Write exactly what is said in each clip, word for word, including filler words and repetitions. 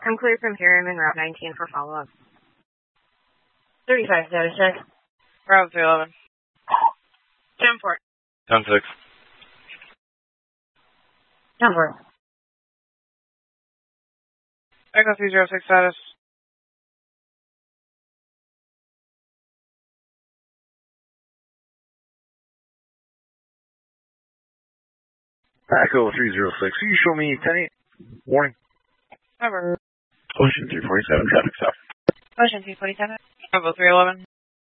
I'm clear from here. I'm in Route nineteen for follow-up. thirty-five status check. Route three eleven. ten four. ten six. ten four. Echo three zero six status. Echo three zero six. Can you show me ten eight? Warning. Over. Ocean three forty-seven, traffic stop. Ocean three forty-seven. Echo three eleven.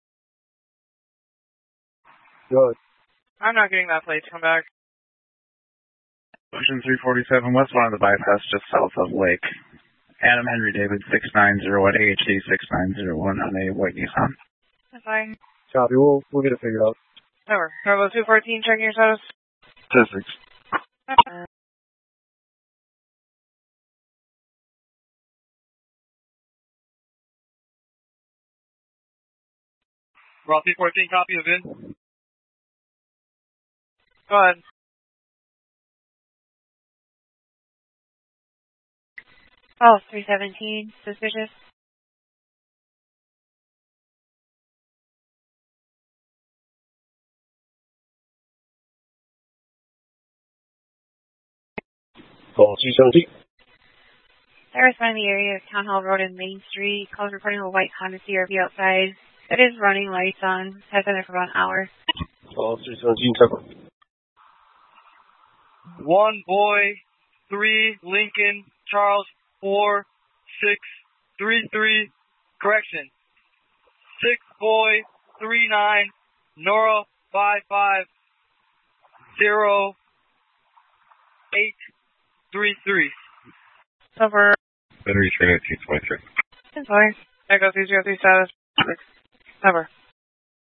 Good. I'm not getting that plate to come back. Ocean three forty-seven, westbound of the bypass, just south of Lake. Adam Henry David, six nine zero one, A H D six nine zero one on a white Nissan. That's fine. Copy, we'll, we'll get it figured out. Over. Bravo two fourteen, checking your status. ten six. Uh, Route three fourteen, copy of in. Go ahead. Oh, three seventeen. Suspicious. Call three seventeen. I respond in the area of Town Hall Road and Main Street. Calls reporting a white Honda C R V outside. It is running lights on. Has been there for about an hour. Call three seventeen, Tucker. One boy, three Lincoln, Charles, four, six, three, three, correction. Six boy, three, nine, Nora, five, five, zero, eight, three, three. Over. Battery train at two twenty-three. ten four. Echo three zero three status. Over.